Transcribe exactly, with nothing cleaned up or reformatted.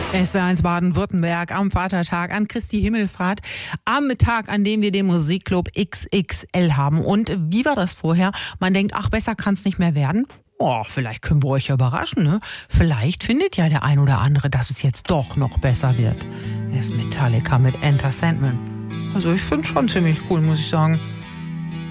S W R eins Baden-Württemberg am Vatertag, an Christi Himmelfahrt, am Tag, an dem wir den Musikclub X X L haben. Und wie war das vorher? Man denkt, ach, besser kann es nicht mehr werden. Oh, vielleicht können wir euch ja überraschen, ne? Vielleicht findet ja der ein oder andere, dass es jetzt doch noch besser wird. Es ist Metallica mit Enter Sandman. Also ich finde es schon ziemlich cool, muss ich sagen.